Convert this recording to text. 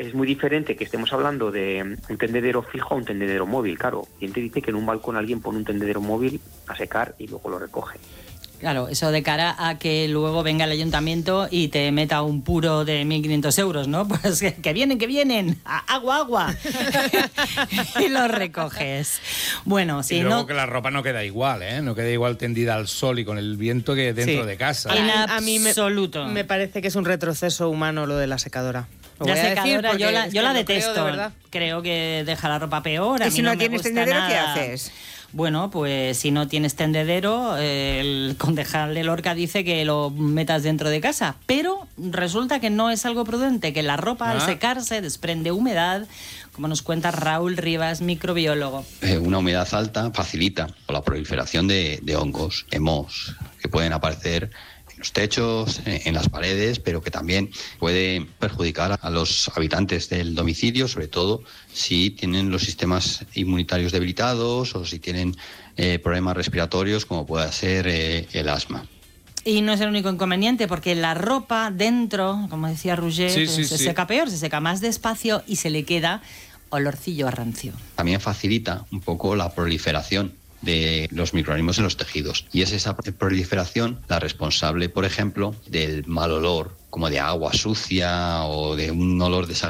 es muy diferente que estemos hablando de un tendedero fijo a un tendedero móvil. Claro, ¿quién te dice que en un balcón alguien pone un tendedero móvil a secar y luego lo recoge? Claro, eso de cara a que luego venga el ayuntamiento y te meta un puro de 1.500 euros, ¿no? Pues que vienen, agua. Y lo recoges. Bueno, si y luego no... que la ropa no queda igual, ¿eh? No queda igual tendida al sol y con el viento que dentro de casa. En A mí absoluto. me parece que es un retroceso humano lo de la secadora. La secadora, yo la detesto. Creo que deja la ropa peor. ¿Y si no tienes tendedero, qué haces? Bueno, pues si no tienes tendedero, el concejal de Lorca dice que lo metas dentro de casa, pero resulta que no es algo prudente, que la ropa al secarse desprende humedad, como nos cuenta Raúl Rivas, microbiólogo. Una humedad alta facilita la proliferación de hongos, mohos, que pueden aparecer en los techos, en las paredes, pero que también puede perjudicar a los habitantes del domicilio, sobre todo si tienen los sistemas inmunitarios debilitados o si tienen problemas respiratorios como pueda ser el asma. Y no es el único inconveniente, porque la ropa dentro, como decía Roger, se seca peor, se seca más despacio y se le queda olorcillo a rancio. También facilita un poco la proliferación de los microorganismos en los tejidos. Y es esa proliferación la responsable, por ejemplo, del mal olor, como de agua sucia o de un olor desagradable